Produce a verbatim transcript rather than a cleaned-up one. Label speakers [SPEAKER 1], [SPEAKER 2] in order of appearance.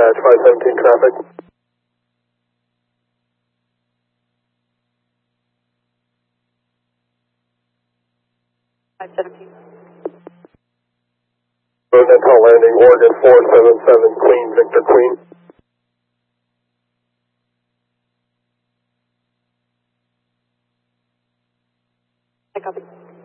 [SPEAKER 1] dispatch five seventeen traffic.
[SPEAKER 2] five seventeen.
[SPEAKER 1] Road Intel landing, Oregon four seven seven, Queen, Victor Queen.
[SPEAKER 2] I copy.